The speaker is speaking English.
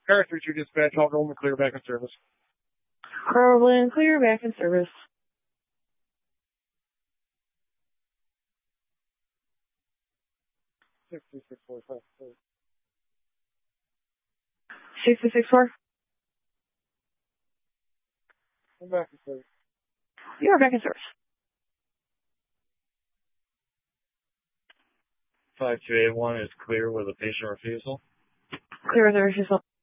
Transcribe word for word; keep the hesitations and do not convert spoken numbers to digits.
Car three two dispatch, all Roman clear back in service. Roland, clear back in service. six two six four five. six two six four. I'm back in service. You are back in service. five two eight one is clear with a patient refusal. Clear with a refusal.